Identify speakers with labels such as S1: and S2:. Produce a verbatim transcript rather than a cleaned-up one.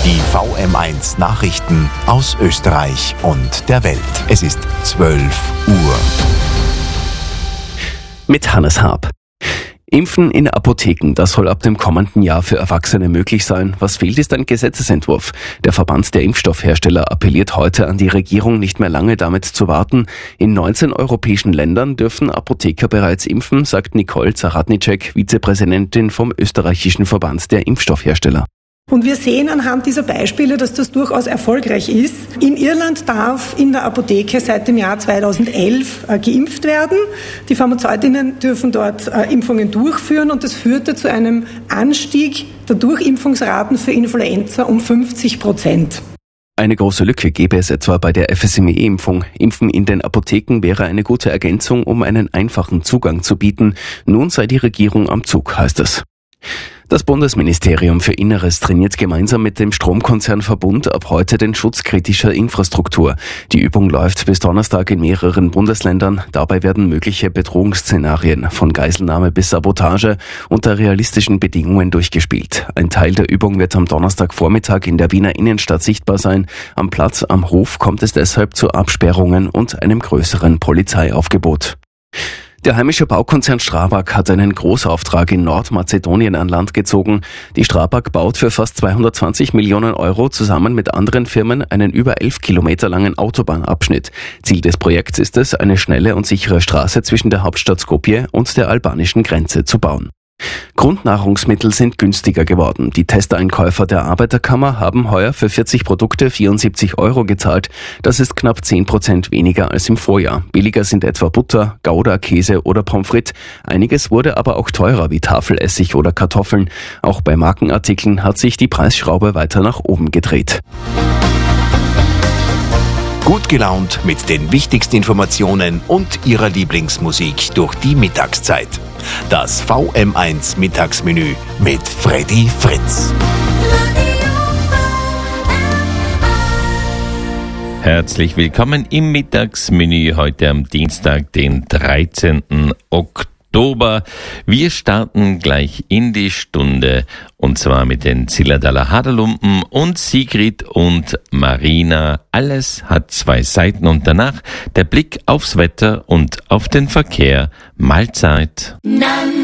S1: Die V M eins Nachrichten aus Österreich und der Welt. Es ist zwölf Uhr.
S2: Mit Hannes Haab. Impfen in Apotheken, das soll ab dem kommenden Jahr für Erwachsene möglich sein. Was fehlt, ist ein Gesetzesentwurf. Der Verband der Impfstoffhersteller appelliert heute an die Regierung, nicht mehr lange damit zu warten. In neunzehn europäischen Ländern dürfen Apotheker bereits impfen, sagt Nicole Zaradnicek, Vizepräsidentin vom österreichischen Verband der Impfstoffhersteller.
S3: Und wir sehen anhand dieser Beispiele, dass das durchaus erfolgreich ist. In Irland darf in der Apotheke seit dem Jahr zweitausendelf äh, geimpft werden. Die Pharmazeutinnen dürfen dort äh, Impfungen durchführen und das führte zu einem Anstieg der Durchimpfungsraten für Influenza um fünfzig Prozent.
S2: Eine große Lücke gäbe es etwa bei der F S M E-Impfung. Impfen in den Apotheken wäre eine gute Ergänzung, um einen einfachen Zugang zu bieten. Nun sei die Regierung am Zug, heißt es. Das Bundesministerium für Inneres trainiert gemeinsam mit dem Stromkonzern Verbund ab heute den Schutz kritischer Infrastruktur. Die Übung läuft bis Donnerstag in mehreren Bundesländern. Dabei werden mögliche Bedrohungsszenarien von Geiselnahme bis Sabotage unter realistischen Bedingungen durchgespielt. Ein Teil der Übung wird am Donnerstagvormittag in der Wiener Innenstadt sichtbar sein. Am Platz am Hof kommt es deshalb zu Absperrungen und einem größeren Polizeiaufgebot. Der heimische Baukonzern Strabag hat einen Großauftrag in Nordmazedonien an Land gezogen. Die Strabag baut für fast zweihundertzwanzig Millionen Euro zusammen mit anderen Firmen einen über elf Kilometer langen Autobahnabschnitt. Ziel des Projekts ist es, eine schnelle und sichere Straße zwischen der Hauptstadt Skopje und der albanischen Grenze zu bauen. Grundnahrungsmittel sind günstiger geworden. Die Testeinkäufer der Arbeiterkammer haben heuer für vierzig Produkte vierundsiebzig Euro gezahlt. Das ist knapp zehn Prozent weniger als im Vorjahr. Billiger sind etwa Butter, Gouda, Käse oder Pommes frites. Einiges wurde aber auch teurer wie Tafelessig oder Kartoffeln. Auch bei Markenartikeln hat sich die Preisschraube weiter nach oben gedreht.
S1: Gut gelaunt mit den wichtigsten Informationen und Ihrer Lieblingsmusik durch die Mittagszeit. Das V M eins Mittagsmenü mit Freddy Fritz.
S4: Herzlich willkommen im Mittagsmenü heute am Dienstag, den dreizehnten Oktober. Wir starten gleich in die Stunde und zwar mit den Zillertaler Haderlumpen und Sigrid und Marina. Alles hat zwei Seiten und danach der Blick aufs Wetter und auf den Verkehr. Mahlzeit.